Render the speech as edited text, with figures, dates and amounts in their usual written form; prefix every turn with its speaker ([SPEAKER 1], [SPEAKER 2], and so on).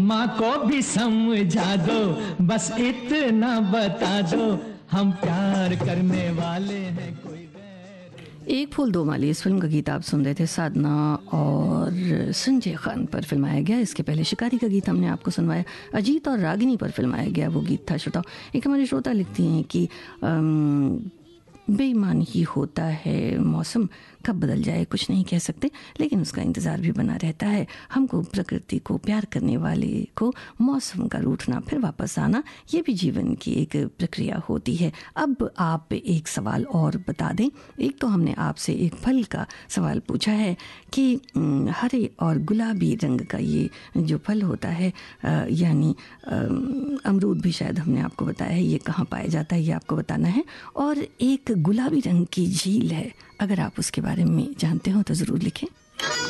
[SPEAKER 1] माँ को भी समझा दो, बस इतना बता दो, हम प्यार करने वाले हैं कोई गैर।
[SPEAKER 2] एक फूल दो माली, इस फिल्म का गीत आप सुन रहे थे साधना और संजय खान पर फिल्माया गया। इसके पहले शिकारी का गीत हमने आपको सुनवाया, अजीत और रागिनी पर फिल्माया गया वो गीत था। श्रोताओ, एक हमारे श्रोता लिखती हैं कि बेईमान ही होता है, मौसम कब बदल जाए कुछ नहीं कह सकते, लेकिन उसका इंतज़ार भी बना रहता है। हमको प्रकृति को प्यार करने वाले को मौसम का रूठना फिर वापस आना, ये भी जीवन की एक प्रक्रिया होती है। अब आप एक सवाल और बता दें। एक तो हमने आपसे एक फल का सवाल पूछा है कि हरे और गुलाबी रंग का ये जो फल होता है, यानी अमरूद भी शायद हमने आपको बताया है, ये कहाँ पाया जाता है ये आपको बताना है। और एक गुलाबी रंग की झील है, अगर आप उसके बारे में जानते हो तो ज़रूर लिखें।